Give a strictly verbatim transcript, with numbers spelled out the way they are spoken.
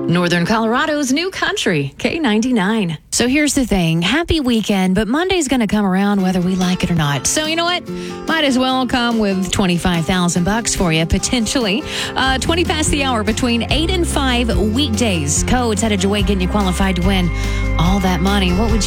Northern Colorado's new country, K ninety-nine. So here's the thing. Happy weekend, but Monday's going to come around whether we like it or not. So you know what? Might as well come with twenty-five thousand bucks for you, potentially. Uh, twenty past the hour between eight and five weekdays. Codes headed your way getting you qualified to win all that money. What would you